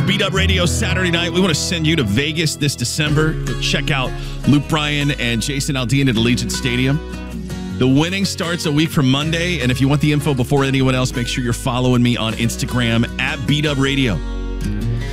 Beat Up Radio Saturday night. We want to send you to Vegas this December. Go check out Luke Bryan and Jason Aldean at Allegiant Stadium. The winning starts a week from Monday. And if you want the info before anyone else, make sure you're following me on Instagram at Beat Up Radio.